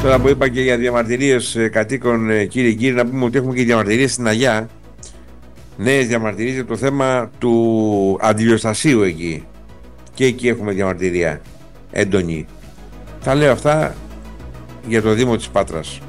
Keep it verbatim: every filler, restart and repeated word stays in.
Τώρα που είπα και για διαμαρτυρίες κατοίκων, κύριε κύριε, να πούμε ότι έχουμε και διαμαρτυρίες στην Αγιά. Νέες διαμαρτυρίες για το θέμα του αντιλιοστασίου εκεί. Και εκεί έχουμε διαμαρτυρία έντονη. Τα λέω αυτά για το Δήμο της Πάτρας.